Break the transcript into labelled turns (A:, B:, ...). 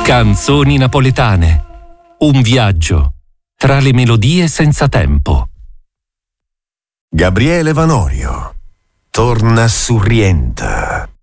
A: Canzoni napoletane. Un viaggio tra le melodie senza tempo.
B: Gabriele Vanorio torna su Rienta.